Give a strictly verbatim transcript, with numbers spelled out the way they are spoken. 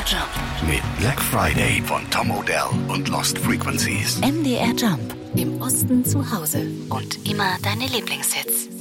R Jump. Mit Black Friday von Tom Odell und Lost Frequencies. M D R Jump. Im Osten zu Hause. Und immer deine Lieblingshits.